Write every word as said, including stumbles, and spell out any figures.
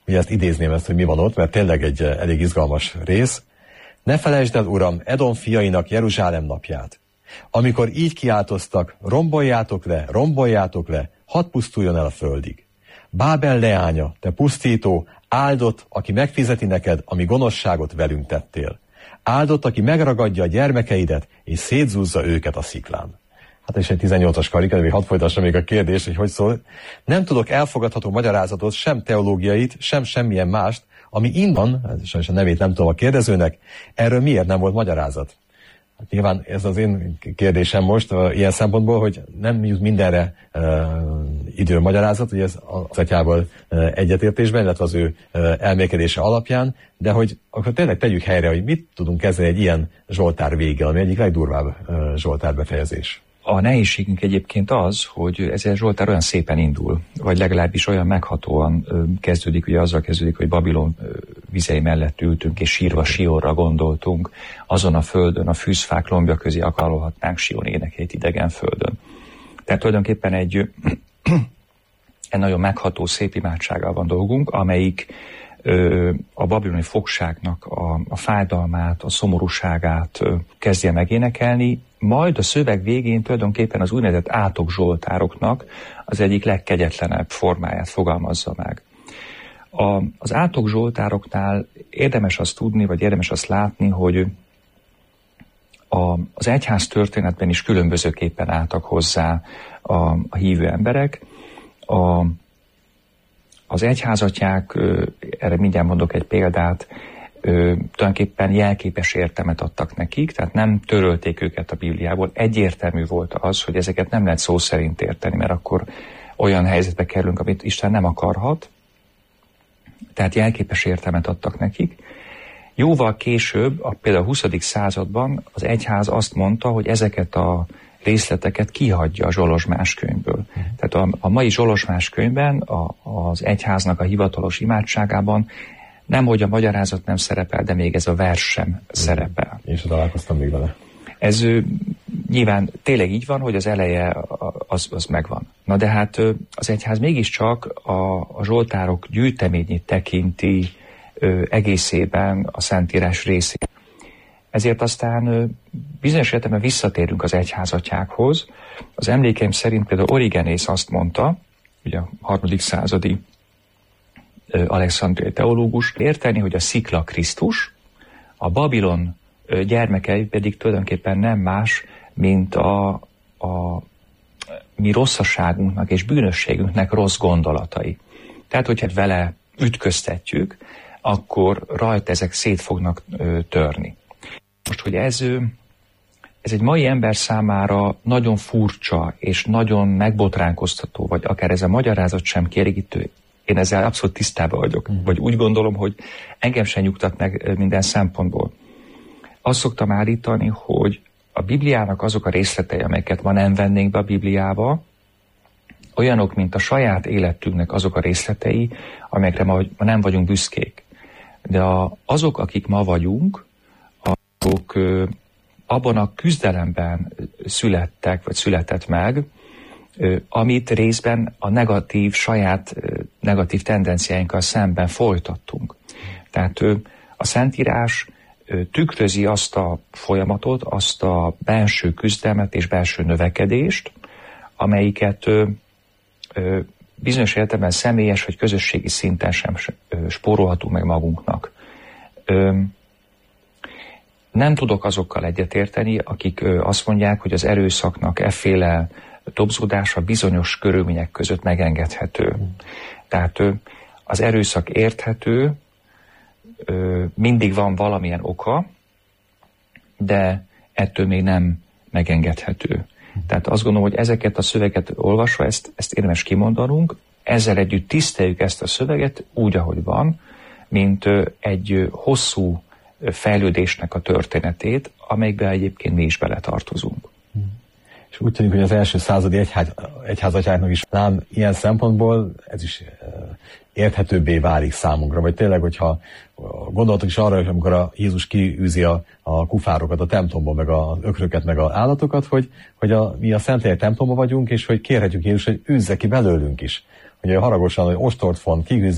ugye ezt idézném ezt, hogy mi van ott, mert tényleg egy elég izgalmas rész. Ne felejtsd el, Uram, Edom fiainak Jeruzsálem napját. Amikor így kiáltoztak, romboljátok le, romboljátok le, hadd pusztuljon el a földig. Bábel leánya, te pusztító, áldott, aki megfizeti neked, ami gonoszságot velünk tettél. Áldott, aki megragadja a gyermekeidet, és szétzúzza őket a sziklán. Hát és egy tizennyolcas karika, még hadd folytassam még a kérdés, hogy hogy szól. Nem tudok elfogadható magyarázatot, sem teológiait, sem semmilyen mást, ami innen, sajnos a nevét nem tudom a kérdezőnek, erről miért nem volt magyarázat? Hát nyilván ez az én kérdésem most uh, ilyen szempontból, hogy nem jut mindenre uh, idő magyarázat, hogy ez az atyával uh, egyetértésben, illetve az ő uh, elmélkedése alapján, de hogy akkor tényleg tegyük helyre, hogy mit tudunk kezdeni egy ilyen Zsoltár véggel, ami egyik legdurvább uh, Zsoltár befejezés. A nehézségünk egyébként az, hogy ez a Zsoltár olyan szépen indul, vagy legalábbis olyan meghatóan ö, kezdődik, ugye azzal kezdődik, hogy Babilon ö, vizei mellett ültünk, és sírva Sionra gondoltunk, azon a földön, a fűzfák lombja közé akarolhatnánk Sion énekét idegen földön. Tehát tulajdonképpen egy, egy nagyon megható, szép imádsággal van dolgunk, amelyik ö, a babiloni fogságnak a, a fájdalmát, a szomorúságát ö, kezdje megénekelni, majd a szöveg végén tulajdonképpen az úgynevezett átok zsoltároknak az egyik legkegyetlenebb formáját fogalmazza meg. A, az átok zsoltároknál érdemes azt tudni, vagy érdemes azt látni, hogy a, az egyház történetben is különbözőképpen álltak hozzá a, a hívő emberek. A, az egyházatyák, erre mindjárt mondok egy példát, Ö, tulajdonképpen jelképes értelmet adtak nekik, tehát nem törölték őket a Bibliából. Egyértelmű volt az, hogy ezeket nem lehet szó szerint érteni, mert akkor olyan helyzetbe kerülünk, amit Isten nem akarhat. Tehát jelképes értelmet adtak nekik. Jóval később, a, például a huszadik században az egyház azt mondta, hogy ezeket a részleteket kihagyja a Zsolozsmás könyvből. Mm. Tehát a, a mai Zsolozsmás könyvben, a, az egyháznak a hivatalos imádságában nem, hogy a magyarázat nem szerepel, de még ez a vers sem mm. szerepel. Én sem találkoztam még vele. Ez ő, nyilván tényleg így van, hogy az eleje az, az megvan. Na de hát az egyház mégiscsak a, a zsoltárok gyűjteményét tekinti ö, egészében a Szentírás részét. Ezért aztán ö, bizonyos értelemben visszatérünk az egyházatyákhoz. Az emlékeim szerint például Origenész azt mondta, ugye a harmadik századi alexandriai teológus, érteni, hogy a szikla Krisztus, a Babilon gyermekei pedig tulajdonképpen nem más, mint a, a mi rosszaságunknak és bűnösségünknek rossz gondolatai. Tehát, hogyha vele ütköztetjük, akkor rajta ezek szét fognak ö, törni. Most, hogy ez, ez egy mai ember számára nagyon furcsa és nagyon megbotránkoztató, vagy akár ez a magyarázat sem kielégítő, én ezzel abszolút tisztában vagyok. Mm. Vagy úgy gondolom, hogy engem sem nyugtat meg minden szempontból. Azt szoktam állítani, hogy a Bibliának azok a részletei, amelyeket ma nem vennénk be a Bibliába, olyanok, mint a saját életünknek azok a részletei, amelyekre ma nem vagyunk büszkék. De a, azok, akik ma vagyunk, azok ö, abban a küzdelemben születtek, vagy született meg, ö, amit részben a negatív, saját ö, negatív tendenciáinkkal szemben folytattunk. Tehát ö, a Szentírás ö, tükrözi azt a folyamatot, azt a belső küzdelmet és belső növekedést, amelyiket ö, ö, bizonyos értelemben személyes vagy közösségi szinten sem ö, spórolhatunk meg magunknak. Ö, nem tudok azokkal egyetérteni, akik ö, azt mondják, hogy az erőszaknak efféle dobzódása bizonyos körülmények között megengedhető. Mm. Tehát ö, az erőszak érthető, ö, mindig van valamilyen oka, de ettől még nem megengedhető. Tehát azt gondolom, hogy ezeket a szöveget olvasva, ezt, ezt érdemes kimondanunk, ezzel együtt tiszteljük ezt a szöveget úgy, ahogy van, mint egy hosszú fejlődésnek a történetét, amelyikben egyébként mi is beletartozunk. És úgy tűnik, hogy az első századi egyház, egyházatyáknak is lám ilyen szempontból ez is érthetőbbé válik számunkra, vagy tényleg, hogyha gondoltok is arra, hogy amikor a Jézus kiűzi a, a kufárokat a templomba, meg az ökröket, meg az állatokat, hogy, hogy a, mi a Szentlélek templomba vagyunk, és hogy kérhetjük Jézus, hogy űzze ki belőlünk is. Hogy haragosan, hogy ostort von, kiűzi